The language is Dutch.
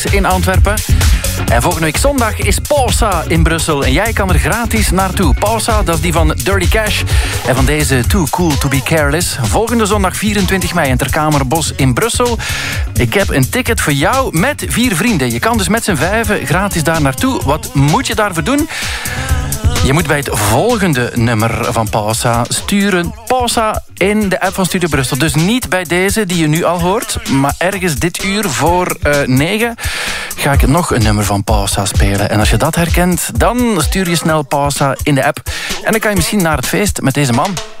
in Antwerpen. En volgende week zondag is Pausa in Brussel. En jij kan er gratis naartoe. Pausa, dat is die van Dirty Cash. En van deze Too Cool To Be Careless. Volgende zondag 24 mei in Ter Kamerbos in Brussel. Ik heb een ticket voor jou met 4 vrienden. Je kan dus met z'n 5 gratis daar naartoe. Wat moet je daarvoor doen? Je moet bij het volgende nummer van Pausa sturen. Pausa in de app van Studio Brussel. Dus niet bij deze die je nu al hoort. Maar ergens dit uur voor 9 ga ik nog een nummer van Pausa spelen. En als je dat herkent, dan stuur je snel Pausa in de app. En dan kan je misschien naar het feest met deze man.